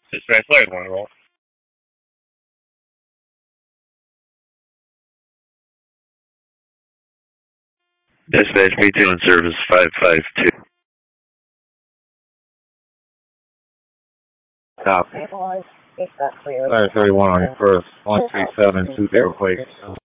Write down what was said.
Dispatch flight one roll. Dispatch B2 in service 552. Copy. 31 on your first 13720 plate.